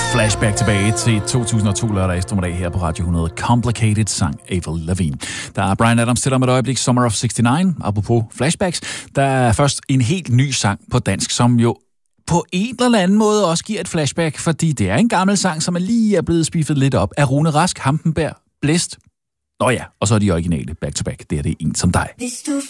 Flashback tilbage til 2002 lørdag eftermiddag her på Radio 100. Complicated sang Avril Lavigne. Der er Bryan Adams til om et øjeblik, Summer of 69. Apropos flashbacks, der er først en helt ny sang på dansk, som jo på en eller anden måde også giver et flashback, fordi det er en gammel sang, som lige er blevet spiffet lidt op af Rune Rask, Hampenberg, Blæst. Nå ja, og så er de originale back to back. Det er En som dig.